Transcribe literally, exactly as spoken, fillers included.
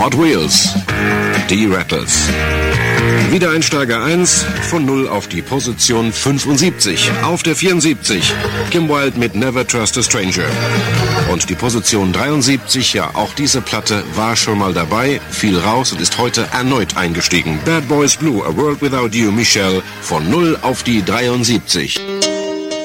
Hot Wheels, die Rattlers. Wiedereinsteiger eins, von null auf die Position fünfundsiebzig. Auf der vierundsiebzig, Kim Wilde mit Never Trust a Stranger. Und die Position dreiundsiebzig, ja, auch diese Platte war schon mal dabei, fiel raus und ist heute erneut eingestiegen. Bad Boys Blue, A World Without You, Michelle, von null auf die dreiundsiebzig.